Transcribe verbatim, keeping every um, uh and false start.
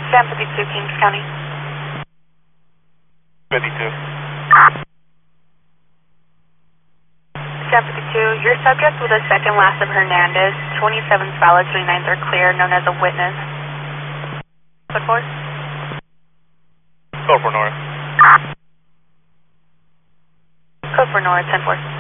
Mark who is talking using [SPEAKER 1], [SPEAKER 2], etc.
[SPEAKER 1] San fifty-two, Kings County.
[SPEAKER 2] fifty-two.
[SPEAKER 1] San fifty-two, your subject with a second last of Hernandez, twenty-seventh valid, twenty-ninth are clear, known as a witness. Code four?
[SPEAKER 2] Code four North.
[SPEAKER 1] Code four North, ten four.